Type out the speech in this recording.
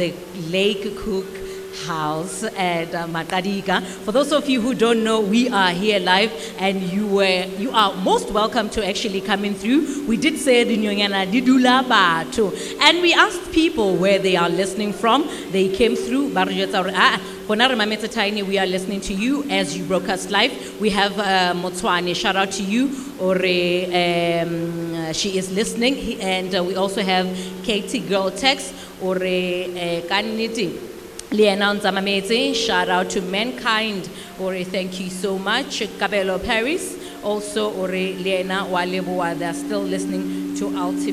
the Lake Cook House at Makadika. For those of you who don't know, we are here live, and you are most welcome to actually coming through. We did say Dinyonyana Didula Batu, and we asked people where they are listening from. They came through. Tiny, we are listening to you as you broadcast live. We have Motswane, shout out to you. She is listening, and we also have Katie Girl Text, Kaniti. Liana Nzamamete, shout out to Mankind, thank you so much. Cabello Paris, also Liana Waleboa, they're still listening to Ultimate.